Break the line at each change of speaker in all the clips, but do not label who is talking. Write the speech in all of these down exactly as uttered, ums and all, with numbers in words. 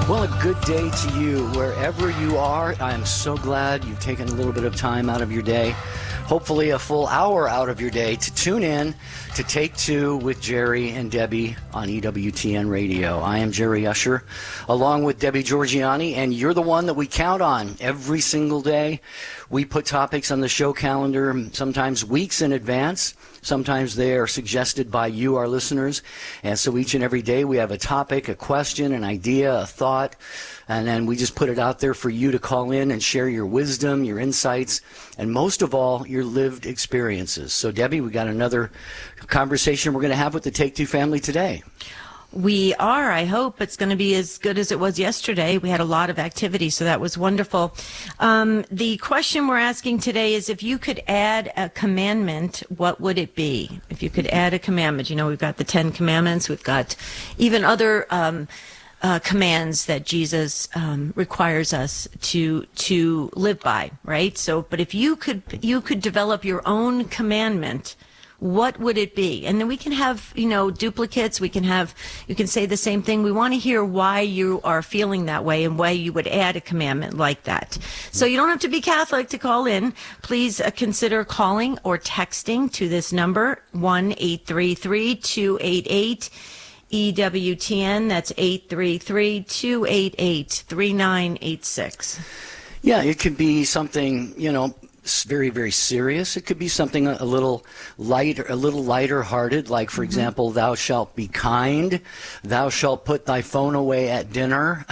Well, a good day to you wherever you are. I am so glad you've taken a little bit of time out of your day, hopefully a full hour out of your day, to tune in to Take Two with Jerry and Debbie on E W T N Radio. I am Jerry Usher, along with Debbie Georgiani, and you're the one that we count on every single day. We put topics on the show calendar sometimes weeks in advance. Sometimes they are suggested by you, our listeners. And so each and every day we have a topic, a question, an idea, a thought, and then we just put it out there for you to call in and share your wisdom, your insights, and most of all, your lived experiences. So, Debbie, we got another conversation we're going to have with the Take Two family today.
We are. I hope it's going to be as good as it was yesterday. We had a lot of activity, so that was wonderful. Um, the question we're asking today is, if you could add a commandment, what would it be? If you could add a commandment. You know, we've got the Ten Commandments. We've got even other um, uh, commands that Jesus um, requires us to to live by, right? So, but if you could you could develop your own commandment, what would it be? And then we can have, you know, duplicates. We can have, you can say the same thing. We want to hear why you are feeling that way and why you would add a commandment like that. So you don't have to be Catholic to call in. Please uh, consider calling or texting to this number, one eight three three, two eight eight, E W T N. That's eight three three, two eight eight, three nine eight six.
Yeah, it could be something, you know, very, very serious. It could be something a little lighter, a little lighter hearted, like, for mm-hmm. example, thou shalt be kind, thou shalt put thy phone away at dinner,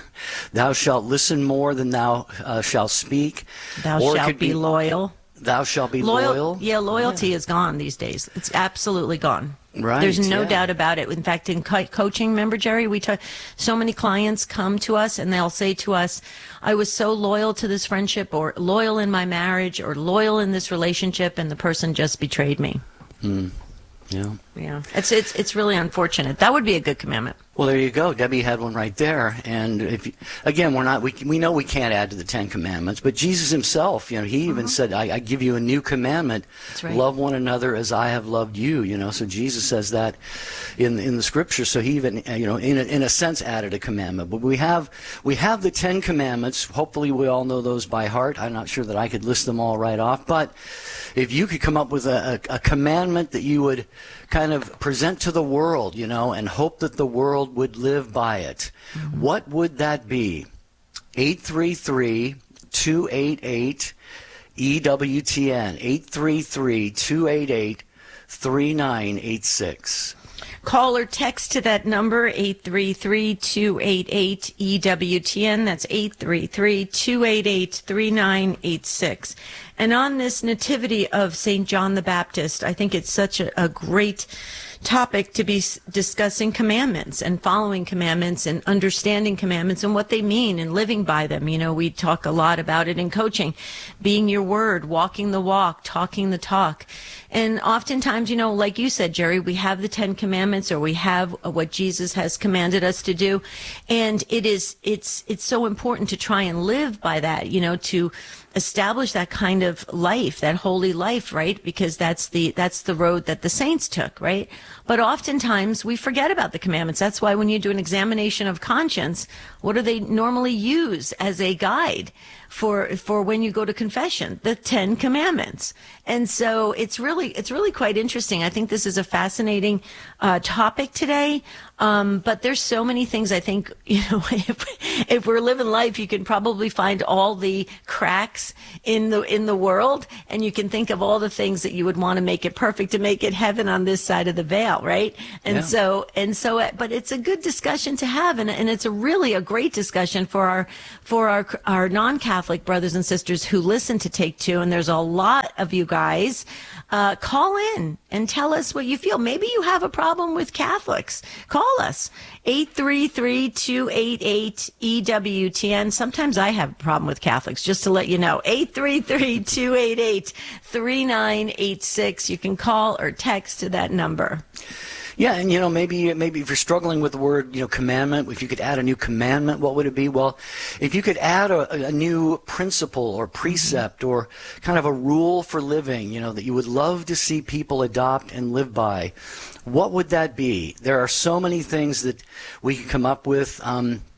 thou shalt listen more than thou uh, shalt speak.
Thou or shalt be, be loyal.
Thou shalt be
loyal.
loyal.
Yeah, loyalty yeah. is gone these days. It's absolutely gone.
Right.
There's no
yeah.
doubt about it. In fact, in co- coaching, remember, Jerry, we talk, so many clients come to us and they'll say to us, I was so loyal to this friendship, or loyal in my marriage, or loyal in this relationship, and the person just betrayed me.
Mm. Yeah.
Yeah. It's, it's, it's really unfortunate. That would be a good commandment.
Well, there you go. Debbie had one right there. And if you, again, we're not, we, we know we can't add to the Ten Commandments, but Jesus himself, you know, he even uh-huh. said, I, I give you a new commandment.
That's right.
Love one another as I have loved you, you know. So Jesus says that in, in the scripture. So he even, you know, in a, in a sense added a commandment. But we have, we have the Ten Commandments. Hopefully we all know those by heart. I'm not sure that I could list them all right off, but if you could come up with a, a, a commandment that you would kind of present to the world, you know, and hope that the world would live by it, mm-hmm. what would that be? eight three three, two eight eight, E W T N, eight three three, two eight eight, three nine eight six.
Call or text to that number, eight three three, two eight eight, E W T N. That's eight three three, two eight eight, three nine eight six. And on this nativity of Saint John the Baptist, I think it's such a, a great topic to be discussing commandments and following commandments and understanding commandments and what they mean and living by them. You know, we talk a lot about it in coaching, being your word, walking the walk, talking the talk. And oftentimes, you know, like you said, Jerry, we have the Ten Commandments, or we have what Jesus has commanded us to do. And it is, it's, it's so important to try and live by that, you know, to establish that kind of life, that holy life, right? Because that's the, that's the road that the saints took, right? But oftentimes we forget about the commandments. That's why when you do an examination of conscience, what do they normally use as a guide for, for when you go to confession? The Ten Commandments. And so it's really, it's really quite interesting. I think this is a fascinating uh, topic today. Um, but there's so many things. I think, you know, if, if we're living life, you can probably find all the cracks in the, in the world, and you can think of all the things that you would want to make it perfect, to make it heaven on this side of the veil, right? And yeah. so, and so, but it's a good discussion to have, and, and it's a really a great discussion for our, for our, our non-Catholic brothers and sisters who listen to Take Two, and there's a lot of you guys. Uh, call in and tell us what you feel. Maybe you have a problem with Catholics. Call us, eight three three, two eight eight, E W T N. Sometimes I have a problem with Catholics, just to let you know. eight three three, two eight eight, three nine eight six. You can call or text to that number.
Yeah, and you know, maybe maybe if you're struggling with the word, you know, commandment, if you could add a new commandment, what would it be? Well, if you could add a, a new principle or precept mm-hmm. or kind of a rule for living, you know, that you would love to see people adopt and live by, what would that be? There are so many things that we could come up with. Um,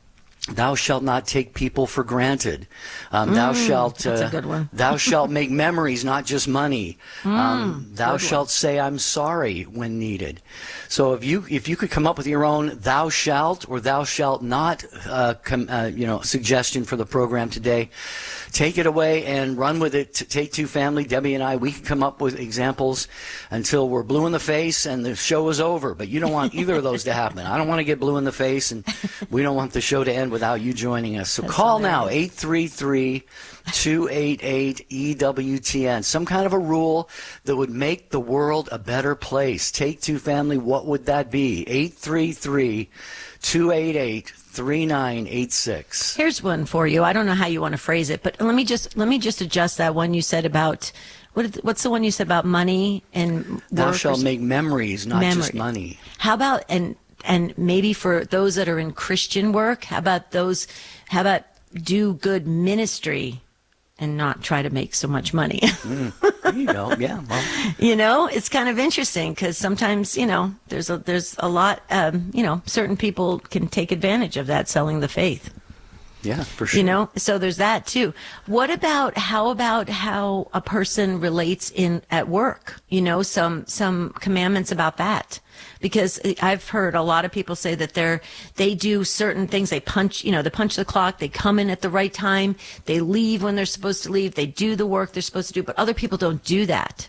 Thou shalt not take people for granted. Um, mm, thou shalt
that's uh, a good one.
Thou shalt make memories, not just money. Mm, um, thou shalt one. say I'm sorry when needed. So if you if you could come up with your own thou shalt or thou shalt not uh, com, uh, you know suggestion for the program today, take it away and run with it. Take Two family, Debbie and I, we can come up with examples until we're blue in the face and the show is over. But you don't want either of those to happen. I don't want to get blue in the face, and we don't want the show to end without you joining us. So That's call hilarious. Now, eight three three, two eight eight, E W T N. Some kind of a rule that would make the world a better place. Take Two family, what would that be? eight three three, two eight eight, three nine eight six.
Here's one for you. I don't know how you want to phrase it, but let me just let me just adjust that one you said about what, what's the one you said about money and
thou shalt make memories, not Memory. just money.
How about and and maybe for those that are in Christian work, how about those how about do good ministry and not try to make so much money?
mm, there you go. Yeah. Well.
You know, it's kind of interesting because sometimes, you know, there's a there's a lot, um, you know, certain people can take advantage of that, selling the faith.
Yeah, for sure.
You know, so there's that too. What about how about how a person relates in at work? You know, some some commandments about that. Because I've heard a lot of people say that they're, they do certain things. They punch, you know, they punch the clock. They come in at the right time. They leave when they're supposed to leave. They do the work they're supposed to do. But other people don't do that.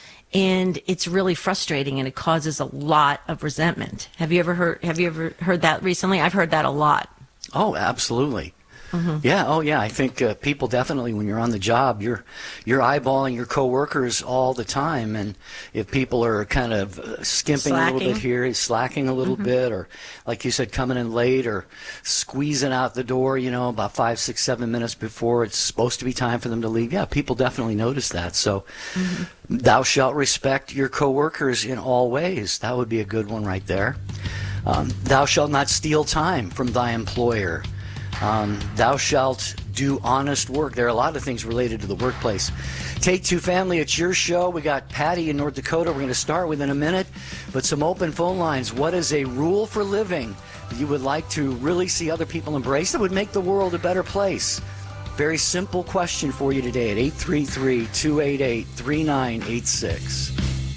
And it's really frustrating, and it causes a lot of resentment. Have you ever heard, have you ever heard that recently? I've heard that a lot.
Oh, absolutely. Mm-hmm. Yeah. Oh, yeah. I think uh, people definitely, when you're on the job, you're you're eyeballing your coworkers all the time, and if people are kind of uh, skimping slacking. a little bit here, slacking a little mm-hmm. bit, or like you said, coming in late, or squeezing out the door, you know, about five, six, seven minutes before it's supposed to be time for them to leave. Yeah, people definitely notice that. So, mm-hmm. thou shalt respect your coworkers in all ways. That would be a good one right there. Um, thou shalt not steal time from thy employer. Um, thou shalt do honest work. There are a lot of things related to the workplace. Take Two family, it's your show. We got Patty in North Dakota. We're going to start within a minute, but some open phone lines. What is a rule for living that you would like to really see other people embrace that would make the world a better place? Very simple question for you today at eight three three, two eight eight, three nine eight six.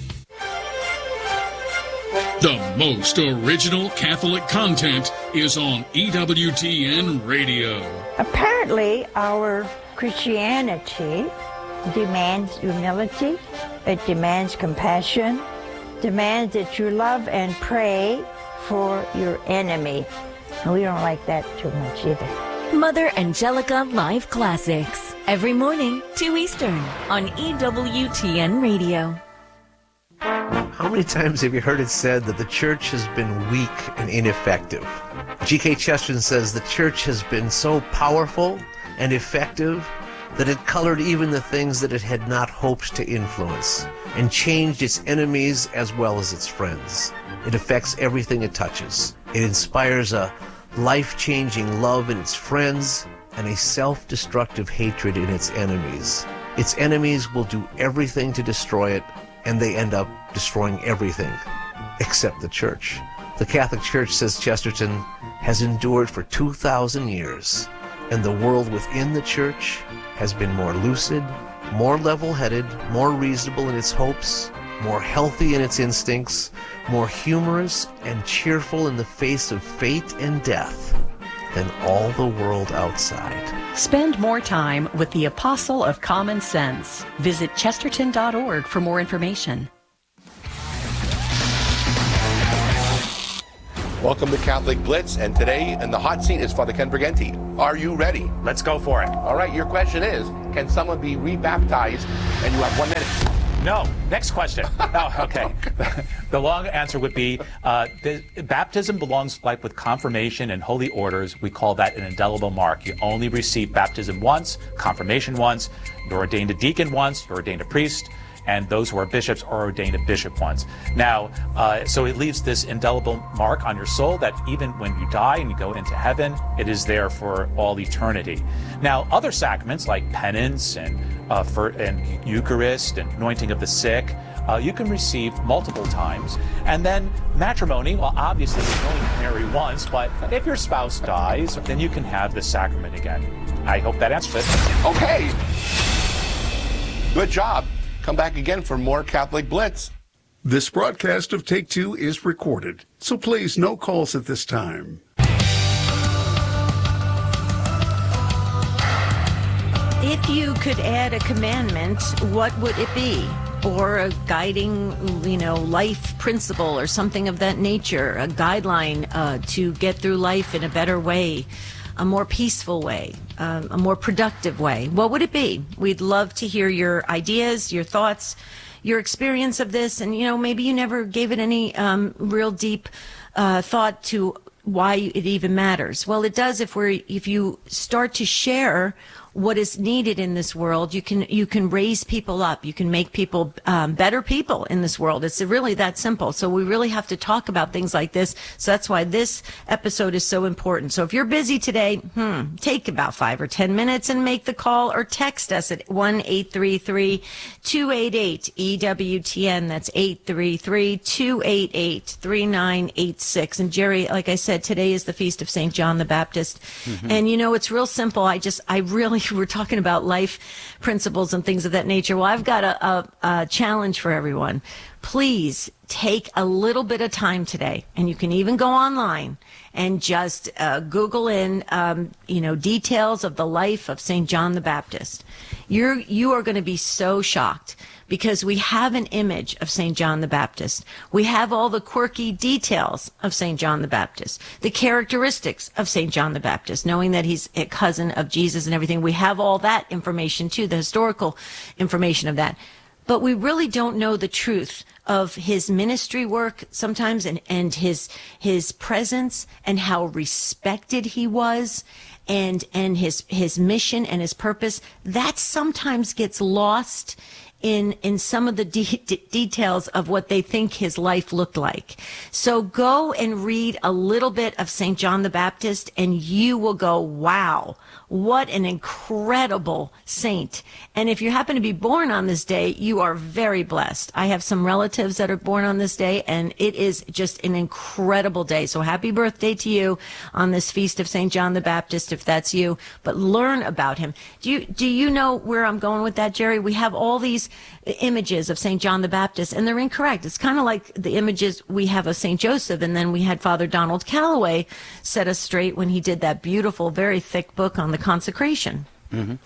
The most original Catholic content is on E W T N Radio.
Apparently, our Christianity demands humility, it demands compassion, demands that you love and pray for your enemy. And we don't like that too much either.
Mother Angelica Live Classics, every morning, two Eastern, on E W T N Radio.
How many times have you heard it said that the church has been weak and ineffective? G K Chesterton says the church has been so powerful and effective that it colored even the things that it had not hoped to influence, and changed its enemies as well as its friends. It affects everything it touches. It inspires a life-changing love in its friends and a self-destructive hatred in its enemies. Its enemies will do everything to destroy it, and they end up destroying everything except the church. The Catholic Church, says Chesterton, has endured for two thousand years, and the world within the church has been more lucid, more level-headed, more reasonable in its hopes, more healthy in its instincts, more humorous and cheerful in the face of fate and death than all the world outside.
Spend more time with the Apostle of Common Sense. Visit chesterton dot org for more information.
Welcome to Catholic Blitz, and today in the hot seat is Father Ken Briganti. Are you ready?
Let's go for it.
All right, your question is, can someone be rebaptized? And you have one minute.
No. Next question. Oh, okay. The long answer would be, uh, the, baptism belongs like with confirmation and holy orders. We call that an indelible mark. You only receive baptism once, confirmation once, you're ordained a deacon once, you're ordained a priest, and those who are bishops are ordained a bishop once. Now, uh, so it leaves this indelible mark on your soul that even when you die and you go into heaven, it is there for all eternity. Now, other sacraments like penance and uh, for and Eucharist and anointing of the sick uh, you can receive multiple times. And then matrimony, well, obviously you can only marry once, but if your spouse dies, then you can have the sacrament again. I hope that answers it.
Okay. Good job. Come back again for more Catholic Blitz.
This broadcast of Take Two is recorded, so please no calls at this time.
If you could add a commandment, what would it be? Or a guiding, you know, life principle or something of that nature, a guideline uh, to get through life in a better way, a more peaceful way, um, a more productive way. What would it be? We'd love to hear your ideas, your thoughts, your experience of this. And, you know, maybe you never gave it any um, real deep uh, thought to why it even matters. Well, it does if we're if you start to share what is needed in this world. You can you can raise people up. You can make people um, better people in this world. It's really that simple. So we really have to talk about things like this. So that's why this episode is so important. So if you're busy today, hmm, take about five or ten minutes and make the call, or text us at one eight three three, two eight eight, E W T N. That's eight three three, two eight eight, three nine eight six. And Jerry, like I said, today is the feast of Saint John the Baptist. Mm-hmm. And you know, it's real simple. I just, I really, we're talking about life principles and things of that nature. Well, I've got a, a, a challenge for everyone. Please take a little bit of time today, and you can even go online and just uh, Google in, um, you know, details of the life of Saint John the Baptist. You're, you are going to be so shocked, because we have an image of Saint John the Baptist. We have all the quirky details of Saint John the Baptist, the characteristics of Saint John the Baptist, knowing that he's a cousin of Jesus and everything. We have all that information too, the historical information of that. But we really don't know the truth of his ministry work sometimes, and, and his his presence, and how respected he was, and and his his mission and his purpose. That sometimes gets lost in in some of the de- de- details of what they think his life looked like. So go and read a little bit of Saint John the Baptist, and you will go, wow, what an incredible saint. And if you happen to be born on this day, you are very blessed. I have some relatives that are born on this day, and it is just an incredible day. So happy birthday to you on this feast of Saint John the Baptist, if that's you. But learn about him. Do you, do you know where I'm going with that, Jerry? We have all these images of Saint John the Baptist, and they're incorrect. It's kind of like the images we have of Saint Joseph, and then we had Father Donald Calloway set us straight when he did that beautiful, very thick book on the consecration.
Mm-hmm.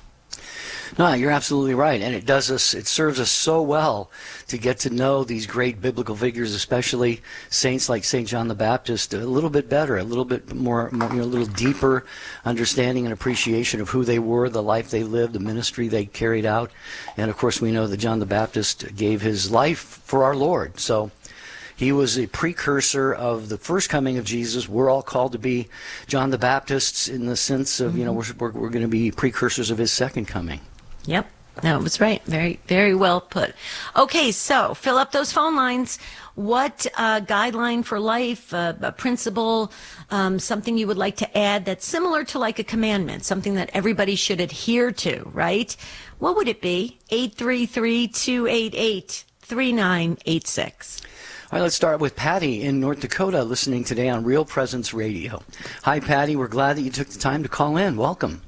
No, you're absolutely right, and it does us. It serves us so well to get to know these great biblical figures, especially saints like Saint John the Baptist, a little bit better, a little bit more, more, you know, a little deeper understanding and appreciation of who they were, the life they lived, the ministry they carried out, and of course we know that John the Baptist gave his life for our Lord. So he was a precursor of the first coming of Jesus. We're all called to be John the Baptists in the sense of, you know, we're, we're, we're going to be precursors of his second coming.
Yep. That was right. Very, very well put. Okay, so fill up those phone lines. What uh, guideline for life, uh, a principle, um, something you would like to add that's similar to like a commandment, something that everybody should adhere to, right? What would it be? eight three three, two eight eight, three nine eight six.
All right, let's start with Patty in North Dakota, listening today on Real Presence Radio. Hi, Patty. We're glad that you took the time to call in. Welcome.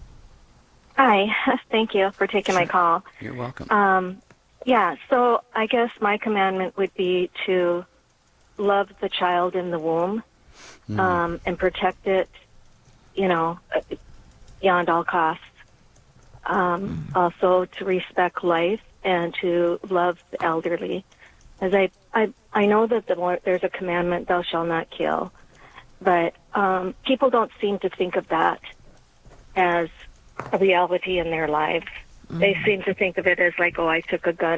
Hi. Thank you for taking
Sure.
my call.
You're welcome.
Um, yeah, so I guess my commandment would be to love the child in the womb
Mm.
um, and protect it, you know, beyond all costs. Um,
Mm.
Also to respect life and to love the elderly. As I, I, I know that the Lord, there's a commandment, thou shalt not kill, but um, people don't seem to think of that as a reality in their lives. Mm-hmm. They seem to think of it as like, oh, I took a gun